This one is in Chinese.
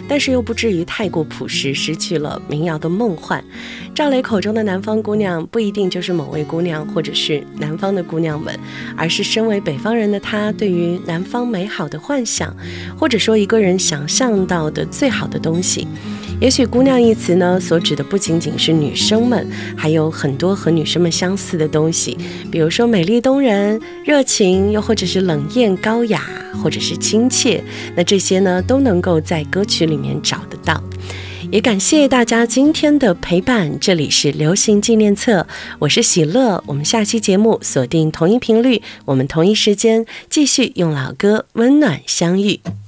但是又不至于太过朴实，失去了民谣的梦幻。赵雷口中的南方姑娘不一定就是某位姑娘或者是南方的姑娘们，而是身为北方人的她对于南方美好的幻想，或者说一个人想象到的最好的东西。也许姑娘一词呢，所指的不仅仅是女生们，还有很多和女生们相似的东西，比如说美丽动人、热情，又或者是冷艳高雅，或者是亲切，那这些呢都能够在歌曲里面找得到。也感谢大家今天的陪伴，这里是流行纪念册，我是喜乐，我们下期节目锁定同一频率，我们同一时间继续用老歌温暖相遇。